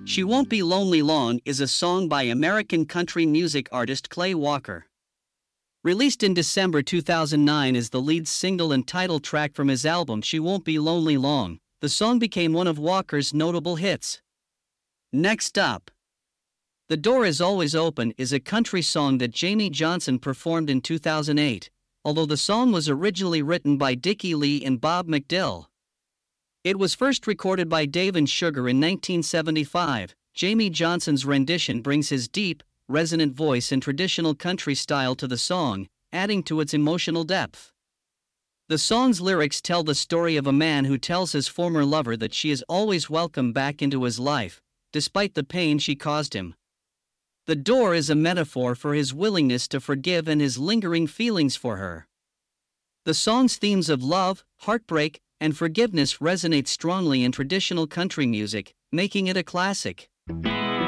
She Won't Be Lonely Long is a song by American country music artist Clay Walker. Released in December 2009 as the lead single and title track from his album She Won't Be Lonely Long, the song became one of Walker's notable hits. Next up, The Door Is Always Open is a country song that Jamey Johnson performed in 2008, although the song was originally written by Dickie Lee and Bob McDill. It was first recorded by Dave and Sugar in 1975. Jamey Johnson's rendition brings his deep, resonant voice and traditional country style to the song, adding to its emotional depth. The song's lyrics tell the story of a man who tells his former lover that she is always welcome back into his life, despite the pain she caused him. The door is a metaphor for his willingness to forgive and his lingering feelings for her. The song's themes of love, heartbreak, and forgiveness resonate strongly in traditional country music, making it a classic.